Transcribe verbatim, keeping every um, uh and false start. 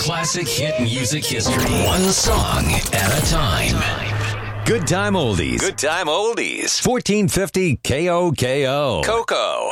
classic hit music history. One song at a time. Good Time Oldies. Good Time Oldies. fourteen fifty K O K O. Coco.